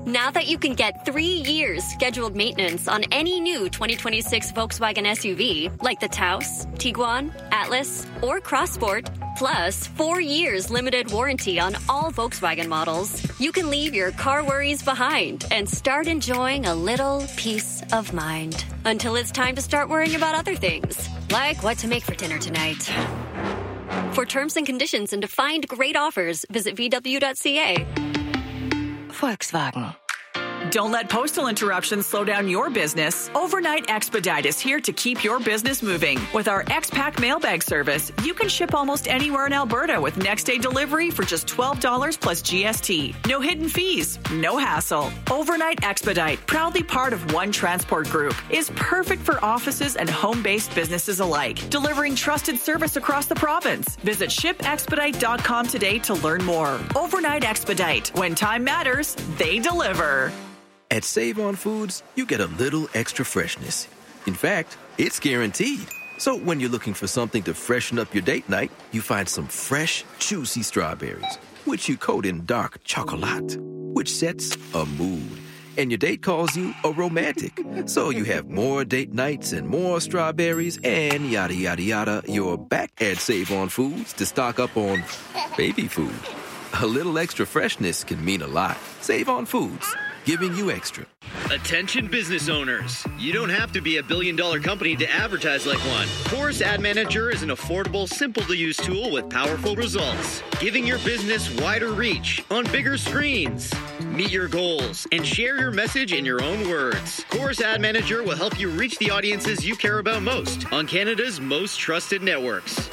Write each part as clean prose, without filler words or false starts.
Now that you can get 3 years scheduled maintenance on any new 2026 Volkswagen SUV, like the Taos, Tiguan, Atlas, or Crossport, plus 4 years limited warranty on all Volkswagen models, you can leave your car worries behind and start enjoying a little peace of mind. Until it's time to start worrying about other things, like what to make for dinner tonight. For terms and conditions and to find great offers, visit VW.ca. Volkswagen. Don't let postal interruptions slow down your business. Overnight Expedite is here to keep your business moving. With our X-Pack mailbag service, you can ship almost anywhere in Alberta with next-day delivery for just $12 plus GST. No hidden fees, no hassle. Overnight Expedite, proudly part of One Transport Group, is perfect for offices and home-based businesses alike, delivering trusted service across the province. Visit shipexpedite.com today to learn more. Overnight Expedite. When time matters, they deliver. At Save On Foods, you get a little extra freshness. In fact, it's guaranteed. So when you're looking for something to freshen up your date night, you find some fresh, juicy strawberries, which you coat in dark chocolate, which sets a mood. And your date calls you a romantic. So you have more date nights and more strawberries and yada, yada, yada. You're back at Save On Foods to stock up on baby food. A little extra freshness can mean a lot. Save On Foods, giving you extra. Attention business owners. You don't have to be a billion-dollar company to advertise like one. Chorus Ad Manager is an affordable, simple-to-use tool with powerful results, giving your business wider reach on bigger screens. Meet your goals and share your message in your own words. Chorus Ad Manager will help you reach the audiences you care about most on Canada's most trusted networks.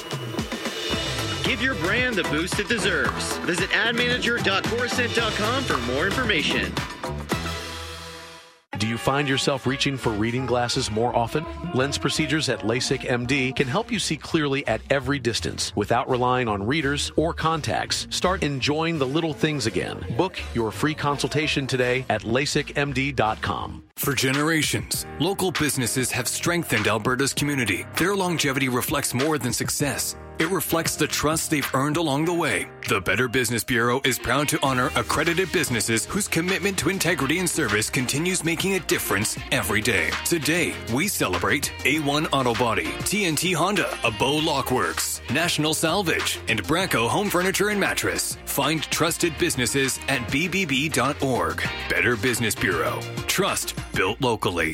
Give your brand the boost it deserves. Visit admanager.coruscent.com for more information. Do you find yourself reaching for reading glasses more often? Lens procedures at LASIK MD can help you see clearly at every distance without relying on readers or contacts. Start enjoying the little things again. Book your free consultation today at LASIKMD.com. For generations, local businesses have strengthened Alberta's community. Their longevity reflects more than success. It reflects the trust they've earned along the way. The Better Business Bureau is proud to honor accredited businesses whose commitment to integrity and service continues making a difference every day. Today, we celebrate A1 Auto Body, TNT Honda, Abo Lockworks, National Salvage, and Braco Home Furniture and Mattress. Find trusted businesses at bbb.org. Better Business Bureau. Trust built locally.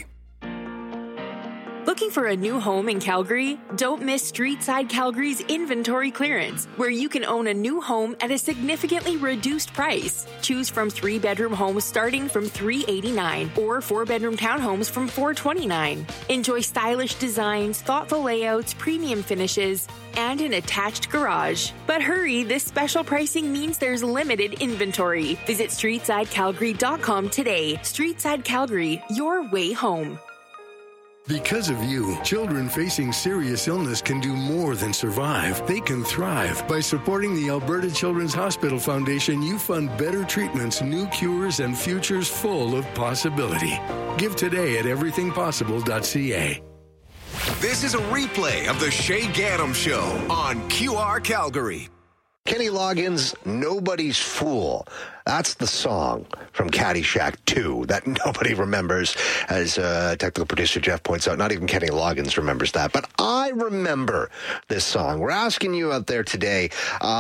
Looking for a new home in Calgary? Don't miss Streetside Calgary's inventory clearance, where you can own a new home at a significantly reduced price. Choose from 3-bedroom homes starting from $389 or 4-bedroom townhomes from $429. Enjoy stylish designs, thoughtful layouts, premium finishes, and an attached garage. But hurry, this special pricing means there's limited inventory. Visit StreetsideCalgary.com today. Streetside Calgary, your way home. Because of you, children facing serious illness can do more than survive. They can thrive. By supporting the Alberta Children's Hospital Foundation, you fund better treatments, new cures, and futures full of possibility. Give today at everythingpossible.ca. This is a replay of the Shay Gaddam Show on QR Calgary. Kenny Loggins' Nobody's Fool. That's the song from Caddyshack 2 that nobody remembers, as technical producer Jeff points out. Not even Kenny Loggins remembers that. But I remember this song. We're asking you out there today,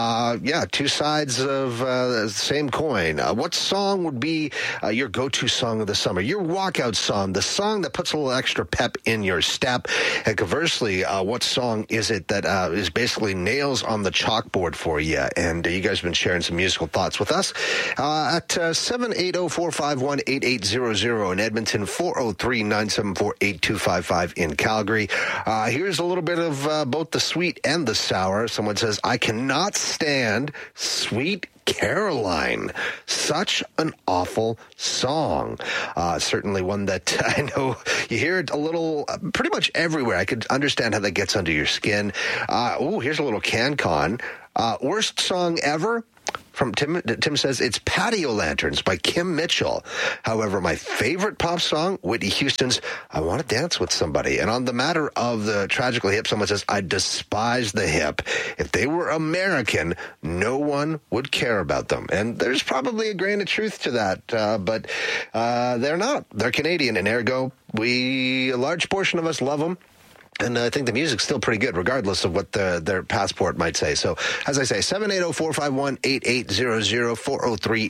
two sides of the same coin. What song would be your go-to song of the summer? Your walkout song, the song that puts a little extra pep in your step. And conversely, what song is it that is basically nails on the chalkboard for you? And you guys have been sharing some musical thoughts with us. At 780-451-8800 in Edmonton, 403-974-8255 in Calgary. Here's a little bit of both the sweet and the sour. Someone says, I cannot stand Sweet Caroline. Such an awful song. Certainly one that I know you hear it a little, pretty much everywhere. I could understand how that gets under your skin. Here's a little CanCon. Worst song ever? From Tim says, it's Patio Lanterns by Kim Mitchell. However, my favorite pop song, Whitney Houston's I Want to Dance with Somebody. And on the matter of the Tragically Hip, someone says, I despise the hip. If they were American, no one would care about them. And there's probably a grain of truth to that, but they're not. They're Canadian, and ergo, a large portion of us love them. And I think the music's still pretty good, regardless of what their passport might say. So, as I say, 780-451-8800,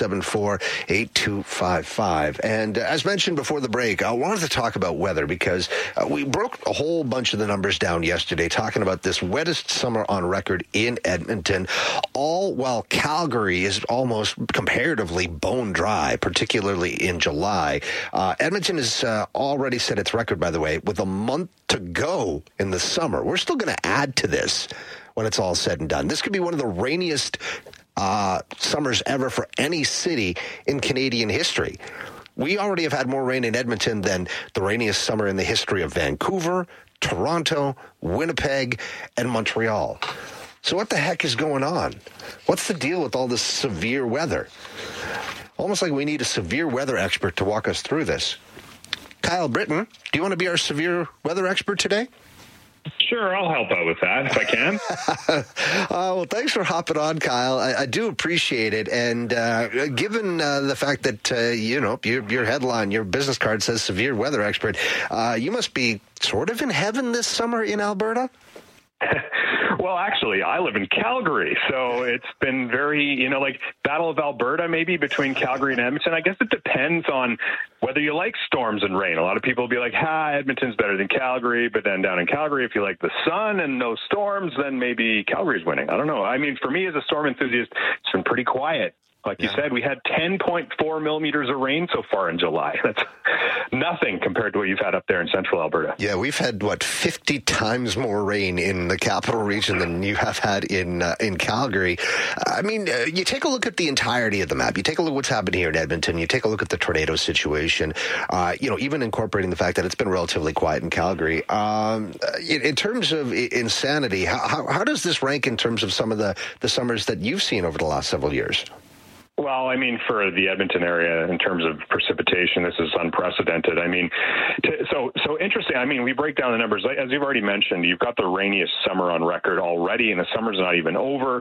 403-974-8255. And as mentioned before the break, I wanted to talk about weather because we broke a whole bunch of the numbers down yesterday, talking about this wettest summer on record in Edmonton, all while Calgary is almost comparatively bone dry, particularly in July. Edmonton has already set its record, by the way, with a month to go in the summer. We're still going to add to this when it's all said and done. This could be one of the rainiest summers ever for any city in Canadian history. We already have had more rain in Edmonton than the rainiest summer in the history of Vancouver, Toronto, Winnipeg, and Montreal. So what the heck is going on? What's the deal with all this severe weather? Almost like we need a severe weather expert to walk us through this. Kyle Britton, do you want to be our severe weather expert today? Sure, I'll help out with that if I can. Well, thanks for hopping on, Kyle. I do appreciate it. And given the fact that, your headline, your business card says severe weather expert, you must be sort of in heaven this summer in Alberta? Well, actually, I live in Calgary, so it's been very, like Battle of Alberta, maybe between Calgary and Edmonton. I guess it depends on whether you like storms and rain. A lot of people will be like, Edmonton's better than Calgary, but then down in Calgary, if you like the sun and no storms, then maybe Calgary's winning. I don't know. I mean, for me as a storm enthusiast, it's been pretty quiet. Like you said, we had 10.4 millimeters of rain so far in July. That's nothing compared to what you've had up there in central Alberta. Yeah, we've had, 50 times more rain in the capital region than you have had in Calgary. I mean, you take a look at the entirety of the map. You take a look at what's happened here in Edmonton. You take a look at the tornado situation, even incorporating the fact that it's been relatively quiet in Calgary. In terms of insanity, how does this rank in terms of some of the summers that you've seen over the last several years? Well, I mean, for the Edmonton area, in terms of precipitation, this is unprecedented. I mean, so interesting. I mean, we break down the numbers. As you've already mentioned, you've got the rainiest summer on record already, and the summer's not even over.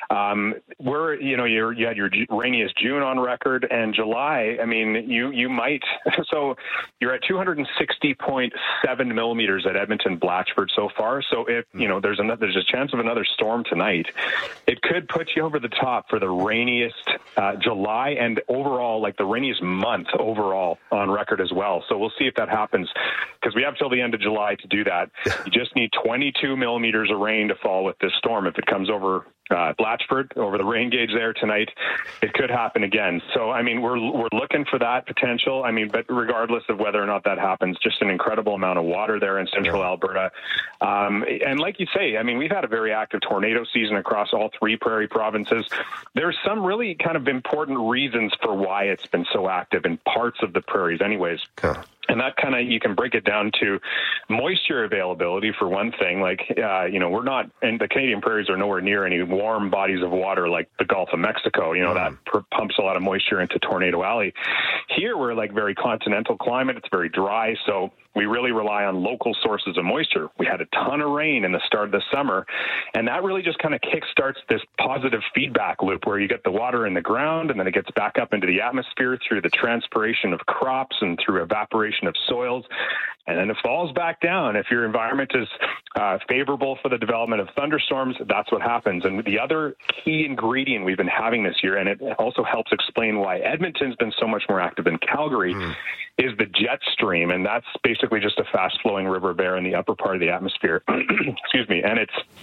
You had your rainiest June on record, and July, I mean, you might. So you're at 260.7 millimeters at Edmonton Blatchford so far. So if, there's a chance of another storm tonight, it could put you over the top for the rainiest July and overall, like the rainiest month overall on record as well. So we'll see if that happens because we have till the end of July to do that. You just need 22 millimeters of rain to fall with this storm. If it comes over Blatchford, over the rain gauge there tonight, it could happen again. So, I mean, we're looking for that potential. I mean, but regardless of whether or not that happens, just an incredible amount of water there in central Alberta. And like you say, I mean, we've had a very active tornado season across all three prairie provinces. There's some really kind of important reasons for why it's been so active in parts of the prairies anyways. And that kind of, you can break it down to moisture availability for one thing. Like, we're not, and the Canadian prairies are nowhere near any warm bodies of water like the Gulf of Mexico, that pumps a lot of moisture into Tornado Alley. Here, we're like very continental climate. It's very dry. So we really rely on local sources of moisture. We had a ton of rain in the start of the summer, and that really just kind of kickstarts this positive feedback loop where you get the water in the ground and then it gets back up into the atmosphere through the transpiration of crops and through evaporation of soils, and then it falls back down. If your environment is favorable for the development of thunderstorms, that's what happens. And the other key ingredient we've been having this year, and it also helps explain why Edmonton's been so much more active than Calgary, is the jet stream, and that's basically just a fast-flowing river there in the upper part of the atmosphere. Excuse me, and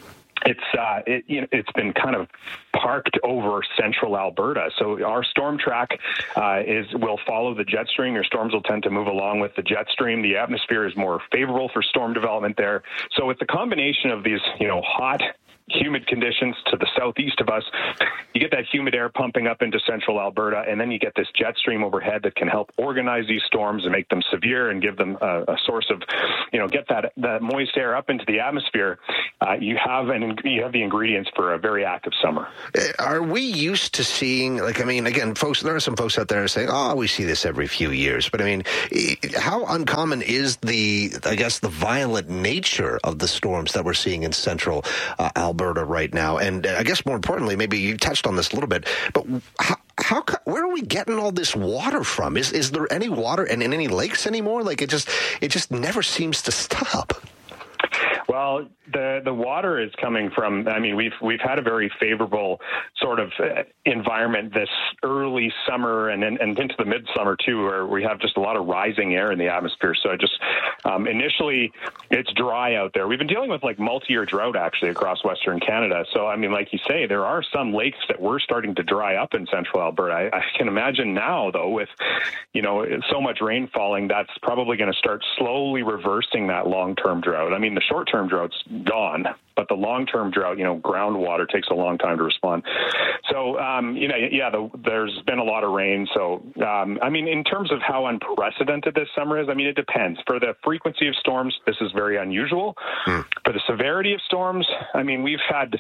it's been kind of parked over central Alberta. So our storm track will follow the jet stream. Your storms will tend to move along with the jet stream. The atmosphere is more favorable for storm development there. So it's a combination of these, hot humid conditions to the southeast of us. You get that humid air pumping up into central Alberta, and then you get this jet stream overhead that can help organize these storms and make them severe and give them a source of, get that moist air up into the atmosphere. You have the ingredients for a very active summer. Are we used to seeing, again, folks, there are some folks out there saying, we see this every few years. But how uncommon is the violent nature of the storms that we're seeing in central Alberta right now? And I guess more importantly, maybe you touched on this a little bit, but where are we getting all this water from? Is there any water in any lakes anymore? It just never seems to stop. Well, the water is coming from, we've had a very favorable sort of environment this early summer and into the midsummer too, where we have just a lot of rising air in the atmosphere. So initially it's dry out there. We've been dealing with multi-year drought actually across Western Canada. So, like you say, there are some lakes that were starting to dry up in central Alberta. I can imagine now though, with, so much rain falling, that's probably going to start slowly reversing that long-term drought. The short-term drought's gone, but the long-term drought, groundwater takes a long time to respond. So, there's been a lot of rain. So, in terms of how unprecedented this summer is, it depends. For the frequency of storms, this is very unusual. For the severity of storms, we've had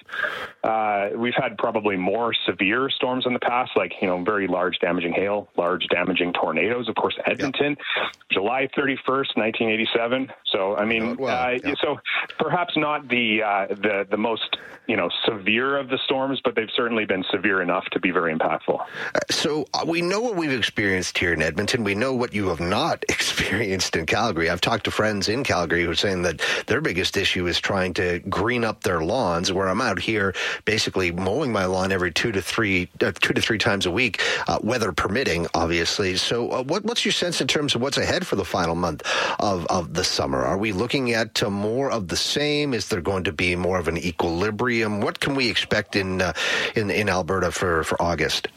probably more severe storms in the past, very large damaging hail, large damaging tornadoes. Of course, Edmonton, July 31st, 1987. So, so perhaps not the most, severe of the storms, but they've certainly been severe enough to be very impactful. So we know what we've experienced here in Edmonton. We know what you have not experienced in Calgary. I've talked to friends in Calgary who are saying that their biggest issue is trying to green up their lawns, where I'm out here basically mowing my lawn every 2 to 3 times a week, weather permitting, obviously. So what's your sense in terms of what's ahead for the final month of the summer? Are we looking at more of the same? Is there going to be more of an equilibrium? What can we expect in Alberta for August?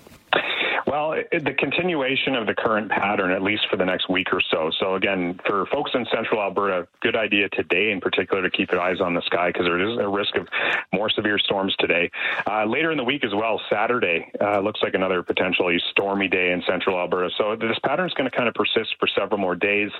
Well, the continuation of the current pattern, at least for the next week or so. So again, for folks in central Alberta, good idea today in particular to keep your eyes on the sky because there is a risk of more severe storms today. Later in the week as well, Saturday looks like another potentially stormy day in central Alberta. So this pattern is going to kind of persist for several more days.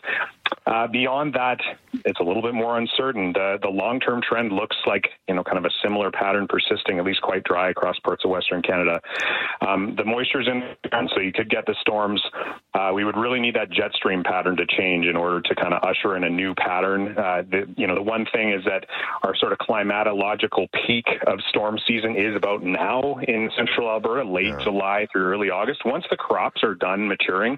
Beyond that, it's a little bit more uncertain. The long-term trend looks like, kind of a similar pattern persisting, at least quite dry across parts of Western Canada. The moisture's in, so you could get the storms. We would really need that jet stream pattern to change in order to kind of usher in a new pattern. The one thing is that our sort of climatological peak of storm season is about now in central Alberta, late July through early August. Once the crops are done maturing,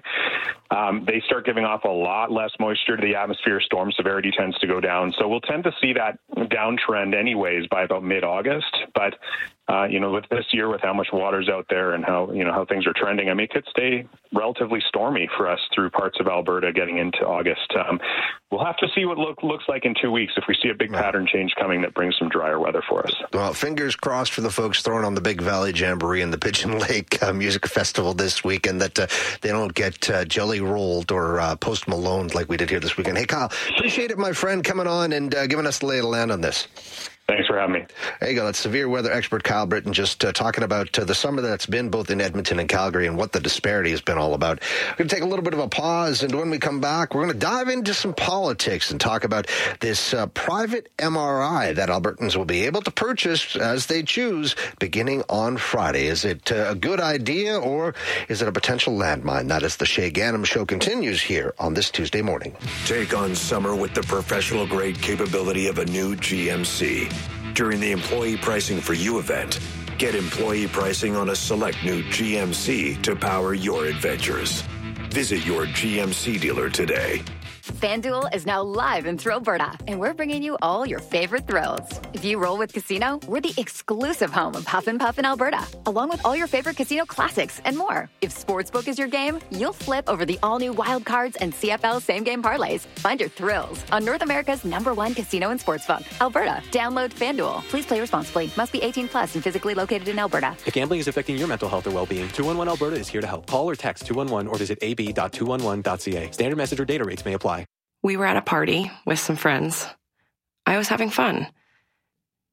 they start giving off a lot less moisture to the atmosphere. Storm severity tends to go down. So we'll tend to see that downtrend anyways by about mid-August. But with this year, with how much water's out there and how things are trending, it could stay relatively stormy for us through parts of Alberta getting into August. We'll have to see what looks like in 2 weeks if we see a big pattern change coming that brings some drier weather for us. Well, fingers crossed for the folks throwing on the Big Valley Jamboree and the Pigeon Lake Music Festival this weekend that they don't get jelly rolled or Post Malone like we did here this weekend. Hey, Kyle, appreciate it, my friend, coming on and giving us the lay of the land on this. Thanks for having me. There you go. That's severe weather expert Kyle Britton just talking about the summer that's been both in Edmonton and Calgary and what the disparity has been all about. We're going to take a little bit of a pause, and when we come back, we're going to dive into some politics and talk about this private MRI that Albertans will be able to purchase as they choose beginning on Friday. Is it a good idea, or is it a potential landmine? That is the Shay Ganem Show continues here on this Tuesday morning. Take on summer with the professional-grade capability of a new GMC. During the Employee Pricing for You event, get employee pricing on a select new GMC to power your adventures. Visit your GMC dealer today. FanDuel is now live in Thrillberta, and we're bringing you all your favorite thrills. If you roll with Casino, we're the exclusive home of Huff and Puff in Alberta, along with all your favorite casino classics and more. If Sportsbook is your game, you'll flip over the all-new Wild Cards and CFL same-game parlays. Find your thrills on North America's #1 casino and sportsbook, Alberta. Download FanDuel. Please play responsibly. Must be 18 plus and physically located in Alberta. If gambling is affecting your mental health or well-being, 211 Alberta is here to help. Call or text 211 or visit ab.211.ca. Standard message or data rates may apply. We were at a party with some friends. I was having fun.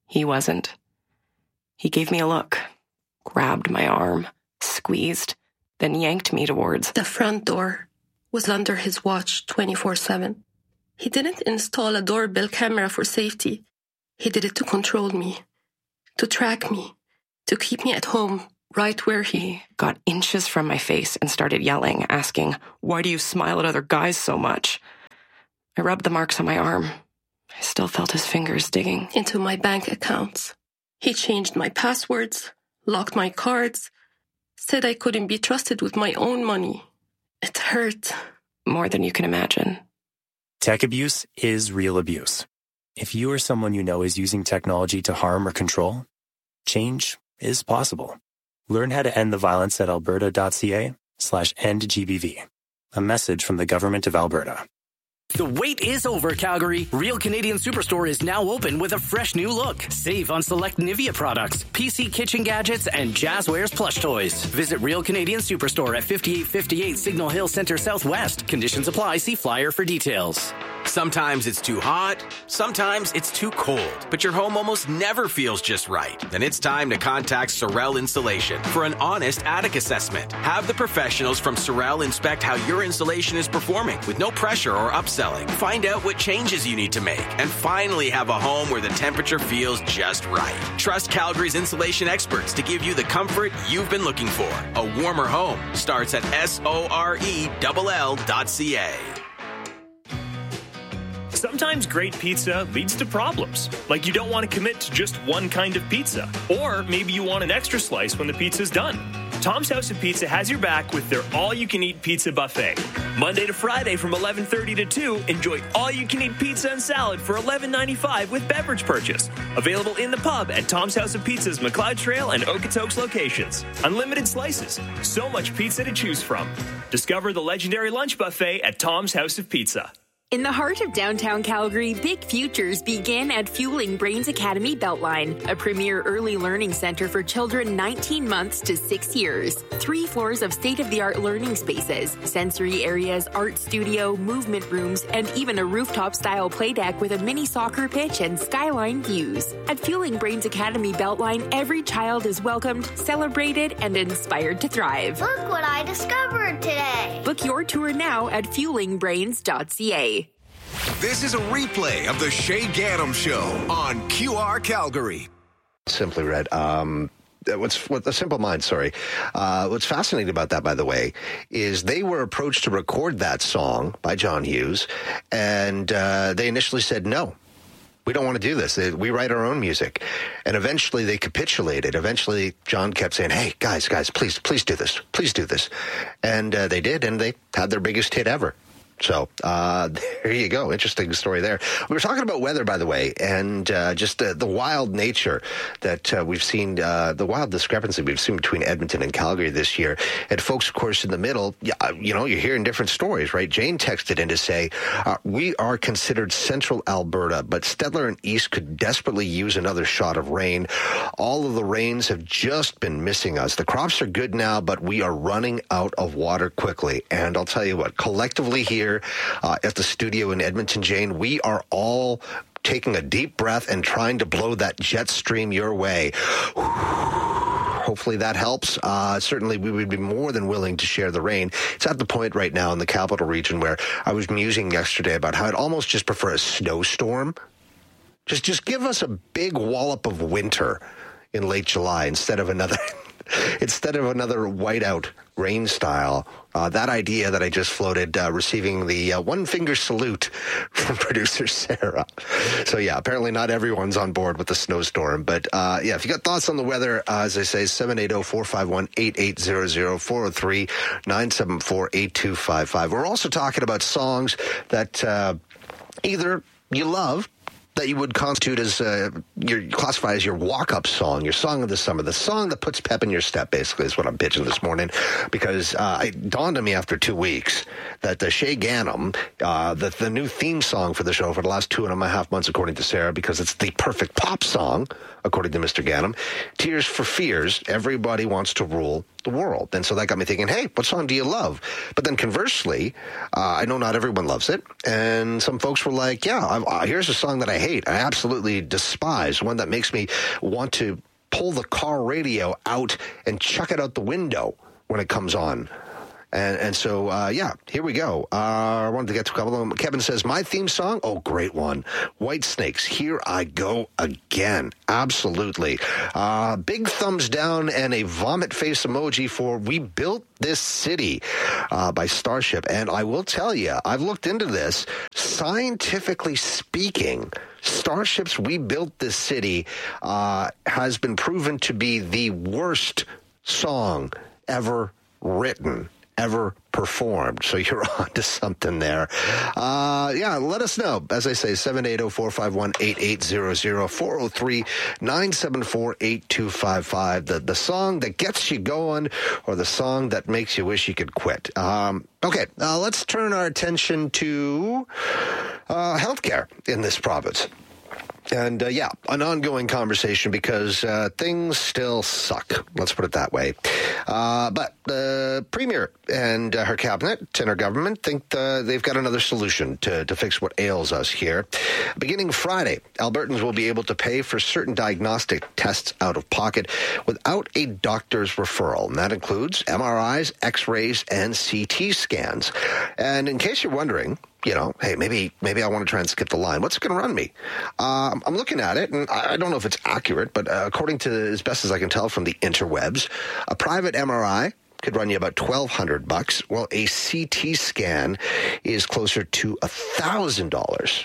He wasn't. He gave me a look, grabbed my arm, squeezed, then yanked me towards the front door. Was under his watch 24/7. He didn't install a doorbell camera for safety. He did it to control me, to track me, to keep me at home, right where he got inches from my face and started yelling, asking, "Why do you smile at other guys so much?" I rubbed the marks on my arm. I still felt his fingers digging into my bank accounts. He changed my passwords, locked my cards, said I couldn't be trusted with my own money. It hurt. More than you can imagine. Tech abuse is real abuse. If you or someone you know is using technology to harm or control, change is possible. Learn how to end the violence at alberta.ca/endgbv. A message from the Government of Alberta. The wait is over, Calgary. Real Canadian Superstore is now open with a fresh new look. Save on select Nivea products, PC kitchen gadgets, and Jazzwares plush toys. Visit Real Canadian Superstore at 5858 Signal Hill Center Southwest. Conditions apply. See flyer for details. Sometimes it's too hot, sometimes it's too cold, but your home almost never feels just right. Then it's time to contact Sorel Insulation for an honest attic assessment. Have the professionals from Sorel inspect how your insulation is performing with no pressure or upselling. Find out what changes you need to make and finally have a home where the temperature feels just right. Trust Calgary's insulation experts to give you the comfort you've been looking for. A warmer home starts at sorell.ca. Sometimes great pizza leads to problems, like you don't want to commit to just one kind of pizza, or maybe you want an extra slice when the pizza's done. Tom's House of Pizza has your back with their all-you-can-eat pizza buffet. Monday to Friday from 11:30 to 2, enjoy all-you-can-eat pizza and salad for $11.95 with beverage purchase. Available in the pub at Tom's House of Pizza's McLeod Trail and Okotoks locations. Unlimited slices, so much pizza to choose from. Discover the legendary lunch buffet at Tom's House of Pizza. In the heart of downtown Calgary, big futures begin at Fueling Brains Academy Beltline, a premier early learning center for children 19 months to 6 years. 3 floors of state-of-the-art learning spaces, sensory areas, art studio, movement rooms, and even a rooftop-style play deck with a mini soccer pitch and skyline views. At Fueling Brains Academy Beltline, every child is welcomed, celebrated, and inspired to thrive. Look what I discovered today. Book your tour now at fuelingbrains.ca. This is a replay of the Shay Gaddam Show on QR Calgary. Simply Red. What's fascinating about that, by the way, is they were approached to record that song by John Hughes, and they initially said no. We don't want to do this. We write our own music. And eventually they capitulated. Eventually John kept saying, hey, guys, please do this. Please do this. And they did, and they had their biggest hit ever. So there you go. Interesting story there. We were talking about weather, by the way, and just the wild nature that we've seen, the wild discrepancy we've seen between Edmonton and Calgary this year. And folks, of course, in the middle, you're hearing different stories, right? Jane texted in to say, we are considered central Alberta, but Stettler and East could desperately use another shot of rain. All of the rains have just been missing us. The crops are good now, but we are running out of water quickly. And I'll tell you what, collectively here, at the studio in Edmonton, Jane, we are all taking a deep breath and trying to blow that jet stream your way. Hopefully that helps. Certainly we would be more than willing to share the rain. It's at the point right now in the capital region where I was musing yesterday about how I'd almost just prefer a snowstorm. Just give us a big wallop of winter in late July instead of another whiteout rain style. That idea that I just floated, receiving the one finger salute from producer Sarah. So yeah, apparently not everyone's on board with the snowstorm, but if you got thoughts on the weather, as I say, 780-451-8800, 403-974-8255. We're also talking about songs that either you love, that you would constitute as classify as your walk-up song, your song of the summer, the song that puts pep in your step, basically, is what I'm pitching this morning. Because it dawned on me after 2 weeks that the Shay Gaddam, the new theme song for the show for the last 2.5 months, according to Sarah, because it's the perfect pop song, according to Mr. Gaddam, Tears for Fears, Everybody Wants to Rule the world. And so that got me thinking, hey, what song do you love? But then conversely, I know not everyone loves it. And some folks were like, yeah, here's a song that I hate. I absolutely despise, one that makes me want to pull the car radio out and chuck it out the window when it comes on. And so, here we go. I wanted to get to a couple of them. Kevin says, my theme song? Oh, great one. Whitesnakes, Here I Go Again. Absolutely. Big thumbs down and a vomit face emoji for We Built This City by Starship. And I will tell you, I've looked into this. Scientifically speaking, Starship's We Built This City has been proven to be the worst song ever written, ever performed. So you're on to something there. Let us know. As I say, 780-451-8800, 403-974-8255. The song that gets you going or the song that makes you wish you could quit. Let's turn our attention to healthcare in this province. And, an ongoing conversation because things still suck. Let's put it that way. But the Premier and her cabinet and her government think they've got another solution to fix what ails us here. Beginning Friday, Albertans will be able to pay for certain diagnostic tests out of pocket without a doctor's referral. And that includes MRIs, X-rays, and CT scans. And in case you're wondering, hey, maybe I want to try and skip the line. What's it going to run me? I'm looking at it, and I don't know if it's accurate, but according to, as best as I can tell from the interwebs, a private MRI could run you about $1,200, while a CT scan is closer to $1,000.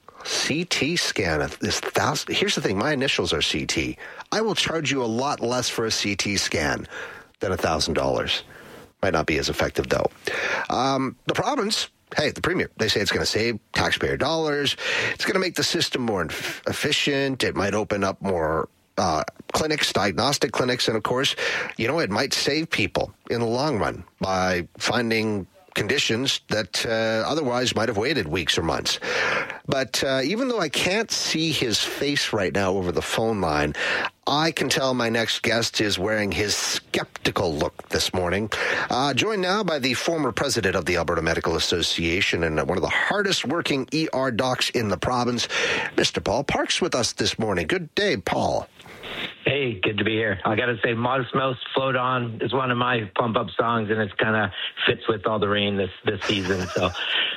CT scan is $1,000. Here's the thing. My initials are CT. I will charge you a lot less for a CT scan than $1,000. Might not be as effective, though. The province... Hey, the Premier, they say it's going to save taxpayer dollars. It's going to make the system more efficient. It might open up more clinics, diagnostic clinics. And, of course, it might save people in the long run by finding conditions that otherwise might have waited weeks or months. But even though I can't see his face right now over the phone line, I can tell my next guest is wearing his skeptical look this morning. Joined now by the former president of the Alberta Medical Association and one of the hardest working ER docs in the province, Mr. Paul Parks, with us this morning. Good day, Paul. Hey, good to be here. I got to say, Modest Mouse, Float On is one of my pump-up songs, and it kind of fits with all the rain this season. So,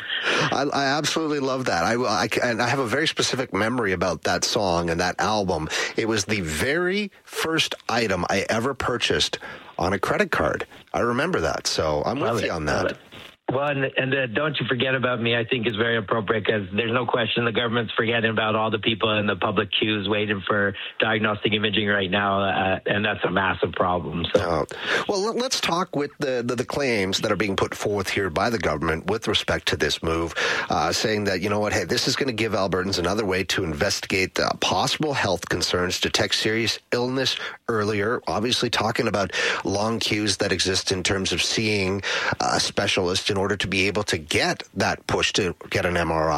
I absolutely love that. I have a very specific memory about that song and that album. It was the very first item I ever purchased on a credit card. I remember that, so I'm with you on that. Well, and Don't You Forget About Me, I think, is very appropriate because there's no question the government's forgetting about all the people in the public queues waiting for diagnostic imaging right now, and that's a massive problem. So, well, let's talk with the claims that are being put forth here by the government with respect to this move, saying that, hey, this is going to give Albertans another way to investigate possible health concerns, detect serious illness earlier, obviously talking about long queues that exist in terms of seeing a specialist in order to be able to get that push to get an MRI